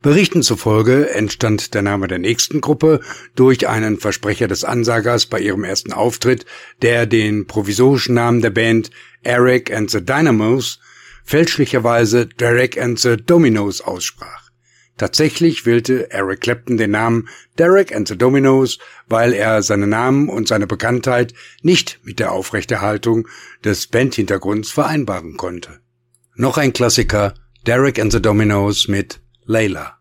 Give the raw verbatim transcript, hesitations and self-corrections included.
Berichten zufolge entstand der Name der nächsten Gruppe durch einen Versprecher des Ansagers bei ihrem ersten Auftritt, der den provisorischen Namen der Band Eric and the Dynamos fälschlicherweise Derek and the Dominos aussprach. Tatsächlich wählte Eric Clapton den Namen Derek and the Dominos, weil er seinen Namen und seine Bekanntheit nicht mit der Aufrechterhaltung des Bandhintergrunds vereinbaren konnte. Noch ein Klassiker, Derek and the Dominos mit Layla.